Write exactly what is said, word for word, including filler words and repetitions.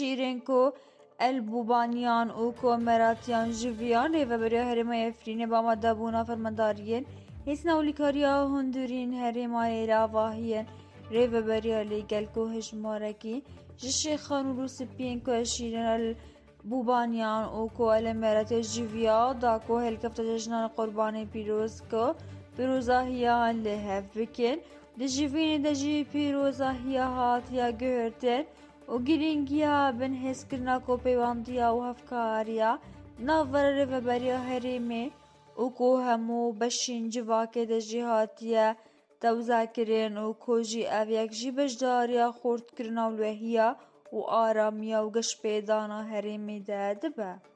شیرین کو البوبانیان و کومراتیان جویان ریوبریا هرما افرین با مدبونا فرماندارین هیسنا ولیکاریا هندورین هرما ایرا واهین ریوبریا لیگل کو هجمارکی جشی خانو روسپین کو شیرین البوبانیان و کو المرات جویا دا کو هلکفت جشنان قربانی پیروز کو پیروزاهیان لهف بکن دجیوین دجی پیروزاهیا هاتیا گهرتن و گرینگیا بن حس کرنا کو پیواندیا و هفکاریا ناور ریوبریا هریمه و کو همو بشین جواکه دجی هاتیا توزاکرین و کوجی اویک جی بجداریا خورد کرنا ولوهیا و آرامیا و گش پیدانا هریمه ده دبه.